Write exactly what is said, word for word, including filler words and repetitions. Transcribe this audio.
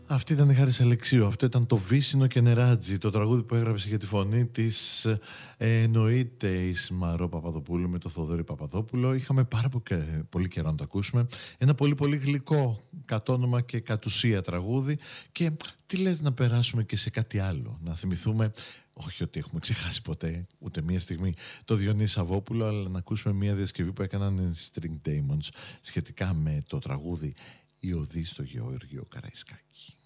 Αυτή ήταν η Χάρις Αλεξίου, αυτό ήταν το Βύσσινο και Νεράτζι, το τραγούδι που έγραψε για τη φωνή της ε, εννοείται η Σμαρώ Παπαδοπούλου με το Θοδωρή Παπαδόπουλο. Είχαμε πάρα πολύ καιρό να το ακούσουμε. Ένα πολύ πολύ γλυκό κατ' όνομα και κατ' ουσία τραγούδι. Και τι λέτε να περάσουμε και σε κάτι άλλο, να θυμηθούμε, όχι ότι έχουμε ξεχάσει ποτέ ούτε μία στιγμή το Διονύση Σαββόπουλο, αλλά να ακούσουμε μία διασκευή που έκαναν οι String Demons σχετικά με το τραγούδι «Η οδή στο Γεώργιο Καραϊσκάκη».